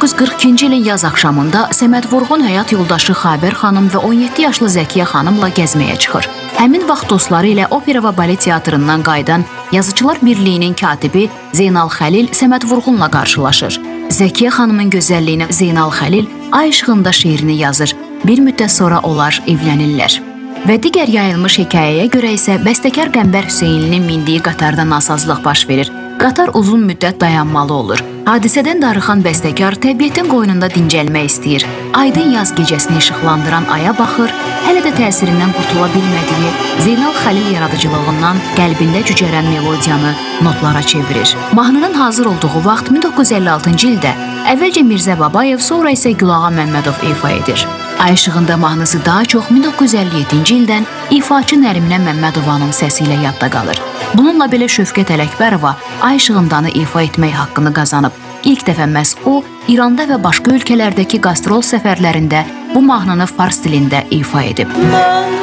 1942-ci ilin yaz axşamında Səməd Vurğun həyat yoldaşı Xavər xanım və 17 yaşlı Zəkiyə xanımla gəzməyə çıxır. Həmin vaxt dostları ilə opera və balet teatrından qayıdan Yazıçılar Birliyinin katibi Zeynal Xəlil Səməd Vurğunla qarşılaşır. Zəkiyə xanımın gözəlliyinə Zeynal Xəlil Ay işığında şeirini yazır. Bir müddət sonra onlar evlənirlər. Və digər yayılmış hekayəyə görə isə bəstəkar Qəmbər Hüseynlinin mindiyi qatarda nasazlıq baş verir. Qatar uzun müddət dayanmalı olur. Hadisədən darıxan bəstəkar təbiətin qoynunda dincəlmək istəyir. Aydın yaz gecəsini işıqlandıran aya baxır, hələ də təsirindən qurtula bilmədiyi Zeynal Xəlil yaradıcılığından qəlbində cücərən melodiyanı notlara çevirir. Mahnının hazır olduğu vaxt 1956-cı ildə əvvəlcə Mirzə Babayev, sonra isə Gülağa Məmmədov ifa edir. Ay işığında mahnısı daha çox 1957-ci ildən ifaçı Nəriminə Məmmədovanın səsi ilə yadda qalır. Bununla belə Şövkət Ələkbərova Ay işığındanı ifa etmək haqqını qazanıb. İlk dəfə məhz o, İranda və başqa ölkələrdəki qastrol səfərlərində bu mahnını fars dilində ifa edib.